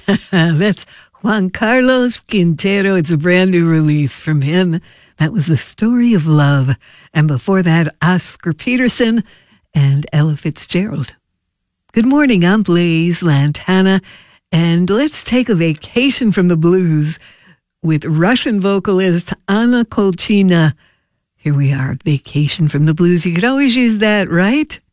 That's Juan Carlos Quintero. It's a brand new release from him. That was The Story of Love. And before that, Oscar Peterson and Ella Fitzgerald. Good morning, I'm Blaise Lantana, and let's take a vacation from the blues with Russian vocalist Anna Kolchina. Here we are, Vacation from the Blues. You could always use that, right?